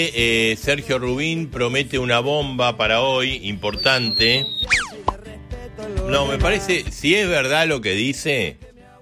Sergio Rubín promete una bomba para hoy, importante. No, me parece, si es verdad lo que dice,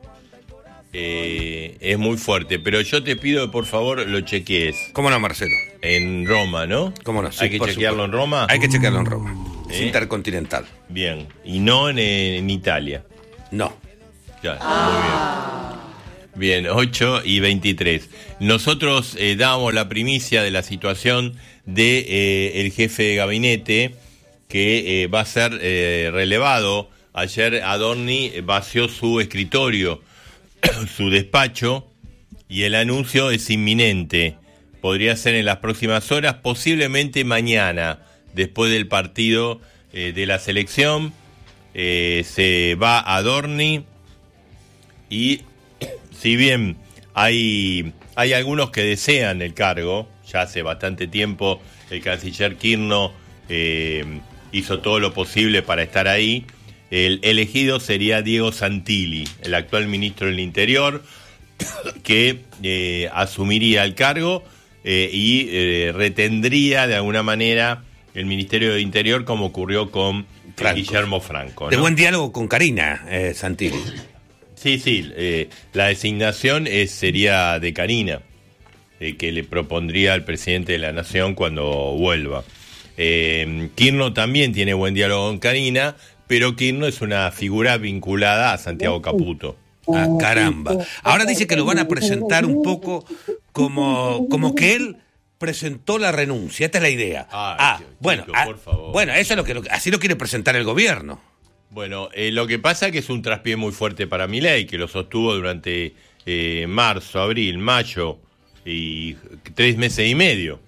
es muy fuerte, pero yo te pido que por favor lo chequees. ¿Cómo no, Marcelo? En Roma, ¿no? ¿Cómo no? Sí, ¿Hay que chequearlo en Roma? Hay que chequearlo en Roma. Es intercontinental. Bien, y no en Italia. No. Ya, muy bien. Bien, 8:23. Nosotros dábamos la primicia de la situación de el jefe de gabinete que va a ser relevado. Ayer Adorni vació su escritorio, su despacho, y el anuncio es inminente. Podría ser en las próximas horas, posiblemente mañana, después del partido de la selección. Se va Adorni y si bien hay algunos que desean el cargo, ya hace bastante tiempo el canciller Kirchner hizo todo lo posible para estar ahí. El elegido sería Diego Santilli, el actual ministro del Interior, que asumiría el cargo y retendría de alguna manera el Ministerio del Interior, como ocurrió con Guillermo Franco, ¿no? De buen diálogo con Karina Santilli. Sí, la designación sería de Karina, que le propondría al presidente de la Nación cuando vuelva. Kirchner también tiene buen diálogo con Karina, pero Kirchner es una figura vinculada a Santiago Caputo. Ah, caramba. Ahora dice que lo van a presentar un poco como que él presentó la renuncia. Esta es la idea. Bueno, por favor. Bueno, eso es así lo quiere presentar el gobierno. Bueno, lo que pasa es que es un traspié muy fuerte para Milei, que lo sostuvo durante marzo, abril, mayo y 3 meses y medio.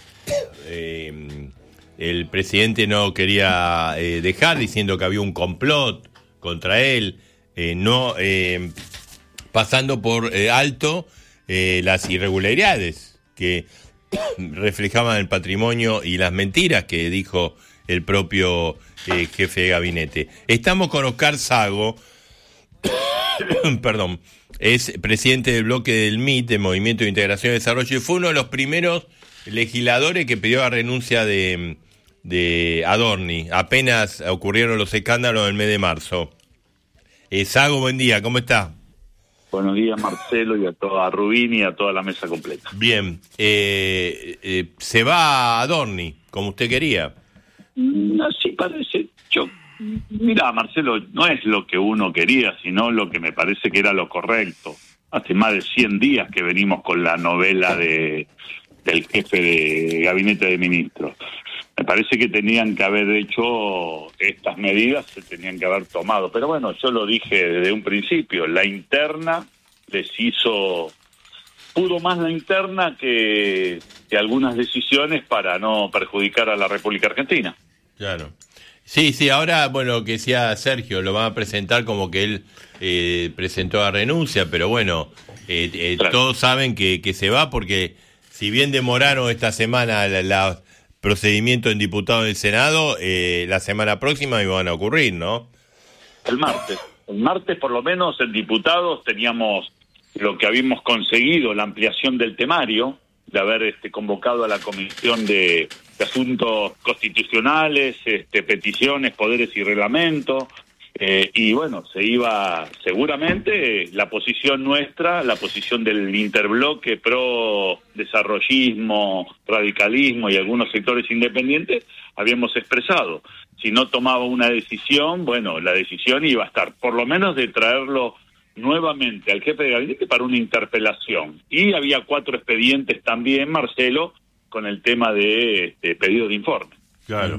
El presidente no quería dejar, diciendo que había un complot contra él, pasando por alto las irregularidades que reflejaban el patrimonio y las mentiras que dijo el propio jefe de gabinete. Estamos con Oscar Sago, perdón, es presidente del bloque del MIT, de Movimiento de Integración y Desarrollo, y fue uno de los primeros legisladores que pidió la renuncia de Adorni, apenas ocurrieron los escándalos del mes de marzo. Sago, buen día, ¿cómo está? Buenos días, Marcelo, y a toda Rubín y a toda la mesa completa. Bien, se va Adorni, como usted quería. Así parece. Mira, Marcelo, no es lo que uno quería, sino lo que me parece que era lo correcto. Hace más de 100 días que venimos con la novela del jefe de gabinete de ministros. Me parece que tenían que haber hecho estas medidas, se tenían que haber tomado. Pero bueno, yo lo dije desde un principio, la interna les pudo más la interna que algunas decisiones para no perjudicar a la República Argentina. Claro. Sí, ahora, bueno, que decía Sergio, lo van a presentar como que él presentó la renuncia, pero bueno, claro. Todos saben que se va porque si bien demoraron esta semana el procedimiento en diputados del Senado, la semana próxima iban a ocurrir, ¿no? El martes por lo menos en diputados teníamos lo que habíamos conseguido, la ampliación del temario, de haber convocado a la Comisión de Asuntos Constitucionales, peticiones, poderes y reglamento, y bueno, se iba seguramente la posición nuestra, la posición del interbloque pro desarrollismo, radicalismo y algunos sectores independientes, habíamos expresado. Si no tomaba una decisión, bueno, la decisión iba a estar, por lo menos de traerlo nuevamente al jefe de gabinete para una interpelación. Y había 4 expedientes también, Marcelo, con el tema de pedido de informe. Claro.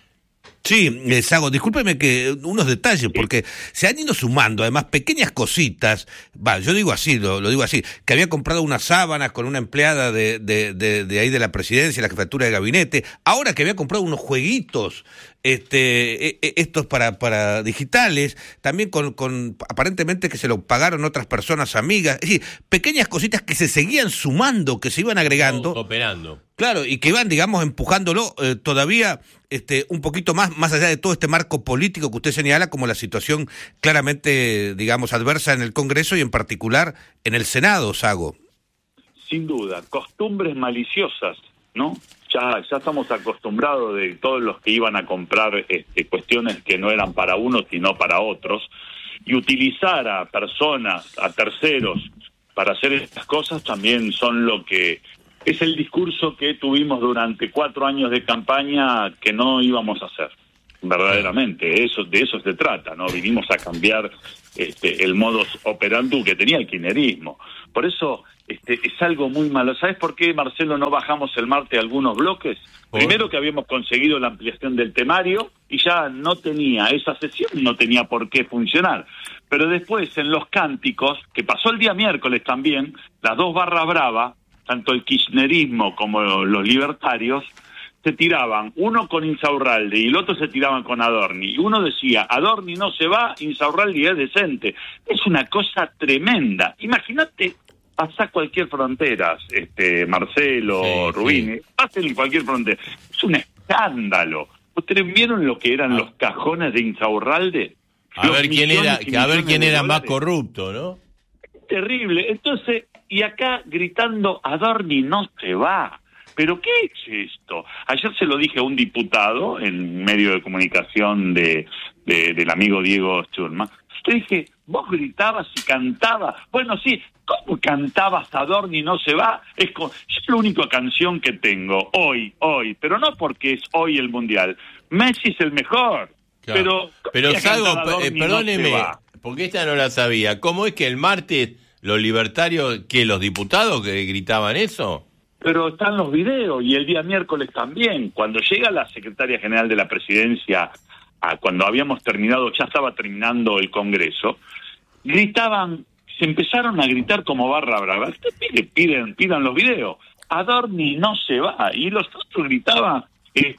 Sí, Sago, discúlpeme que unos detalles, porque se han ido sumando, además, pequeñas cositas, yo digo así, lo digo así, que había comprado unas sábanas con una empleada de ahí de la presidencia, la jefatura de gabinete, ahora que había comprado unos jueguitos, estos para digitales, también con aparentemente que se lo pagaron otras personas amigas, es decir, pequeñas cositas que se seguían sumando, que se iban agregando. Operando. Claro, y que iban, digamos, empujándolo todavía un poquito más allá de todo este marco político que usted señala como la situación claramente, digamos, adversa en el Congreso y en particular en el Senado, Sago. Sin duda, costumbres maliciosas ¿no? Ya estamos acostumbrados de todos los que iban a comprar cuestiones que no eran para unos sino para otros, y utilizar a personas, a terceros, para hacer estas cosas también son lo que es el discurso que tuvimos durante 4 años de campaña que no íbamos a hacer. Verdaderamente, de eso se trata, ¿no? Vinimos a cambiar el modus operandi que tenía el kirchnerismo. Por eso es algo muy malo. ¿Sabes por qué, Marcelo, no bajamos el martes algunos bloques? Primero, que habíamos conseguido la ampliación del temario y ya no tenía, esa sesión no tenía por qué funcionar. Pero después, en los cánticos, que pasó el día miércoles también, las dos barras bravas, tanto el kirchnerismo como los libertarios, se tiraban, uno con Insaurralde y el otro se tiraban con Adorni. Y uno decía, Adorni no se va, Insaurralde es decente. Es una cosa tremenda. Imagínate, pasa cualquier frontera, Marcelo, sí, Rubini, sí. Pasen en cualquier frontera. Es un escándalo. ¿Ustedes vieron lo que eran los cajones de Insaurralde? A ver quién era más corrupto, ¿no? Terrible. Entonces, y acá gritando, Adorni no se va. ¿Pero qué es esto? Ayer se lo dije a un diputado en medio de comunicación del amigo Diego Sturman. Yo dije, vos gritabas y cantabas. Bueno, sí, ¿cómo cantabas Adorni no se va? Es la única canción que tengo hoy, pero no porque es hoy el Mundial. Messi es el mejor. Claro. Pero Sago, perdóneme, porque esta no la sabía. ¿Cómo es que el martes los libertarios, los diputados que gritaban eso? Pero están los videos, y el día miércoles también. Cuando llega la secretaria general de la presidencia, cuando habíamos terminado, ya estaba terminando el Congreso, gritaban, se empezaron a gritar como barra brava. Pidan los videos. Adorni no se va. Y los otros gritaban el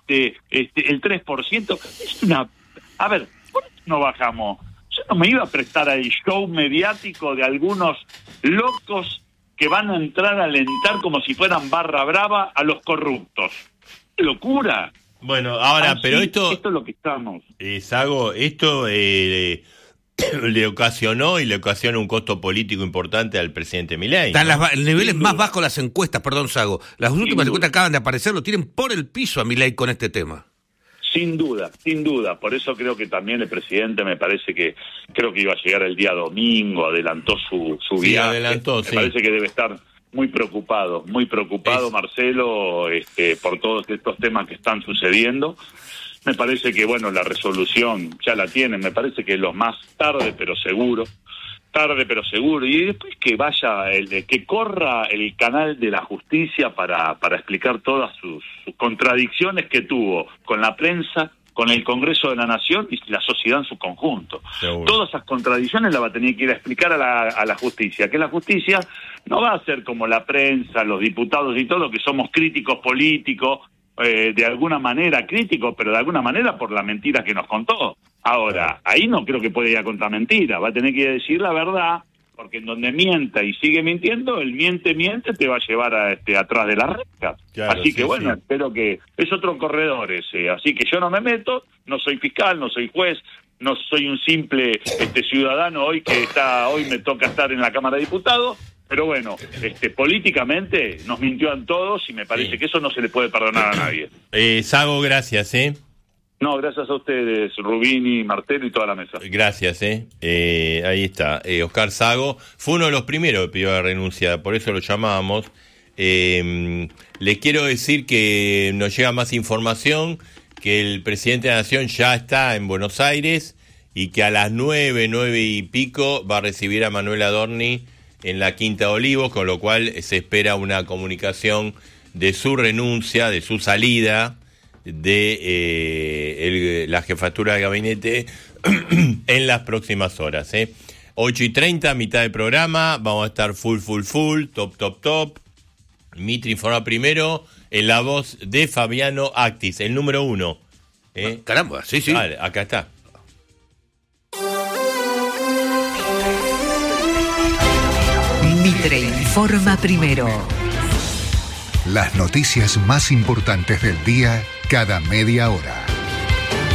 3%. Es una... A ver, ¿por qué no bajamos? Yo no me iba a prestar al show mediático de algunos locos que van a entrar a alentar como si fueran barra brava a los corruptos. ¡Qué locura! Bueno, ahora, pero esto es lo que estamos. Sago, esto le ocasionó un costo político importante al presidente Milei. Están en niveles más bajos las encuestas, perdón, Sago. Las últimas encuestas acaban de aparecer, lo tienen por el piso a Milei con este tema. Sin duda. Por eso creo que también el presidente creo que iba a llegar el día domingo, adelantó su viaje. Me parece que debe estar muy preocupado, Marcelo, por todos estos temas que están sucediendo. Me parece que, la resolución ya la tienen, me parece que lo más tarde pero seguro, y después que vaya, que corra el canal de la justicia para explicar todas sus contradicciones que tuvo con la prensa, con el Congreso de la Nación y la sociedad en su conjunto. Seguro. Todas esas contradicciones las va a tener que ir a explicar a la justicia, que la justicia no va a ser como la prensa, los diputados y todo, que somos críticos políticos, de alguna manera críticos, pero de alguna manera por la mentira que nos contó. Ahora, ahí no creo que pueda ir a contar mentira, va a tener que decir la verdad, porque en donde mienta y sigue mintiendo, el miente, te va a llevar atrás de la recta. Claro, así que sí. Espero que es otro corredor ese, así que yo no me meto, no soy fiscal, no soy juez, no soy un simple ciudadano hoy me toca estar en la Cámara de Diputados, pero políticamente nos mintió a todos y me parece que eso no se le puede perdonar a nadie. Sago, gracias, No, gracias a ustedes, Rubini, Martelo y toda la mesa. Gracias, ahí está. Oscar Sago fue uno de los primeros que pidió la renuncia, por eso lo llamábamos. Les quiero decir que nos llega más información, que el presidente de la Nación ya está en Buenos Aires y que a las 9 y pico va a recibir a Manuel Adorni en la Quinta de Olivos, con lo cual se espera una comunicación de su renuncia, de su salida de la jefatura de gabinete en las próximas horas. 8:30, mitad del programa, vamos a estar full, top. Mitri informa primero en la voz de Fabiano Actis, el número 1. Caramba, sí. Vale, acá está. Mitre informa primero. Las noticias más importantes del día cada media hora.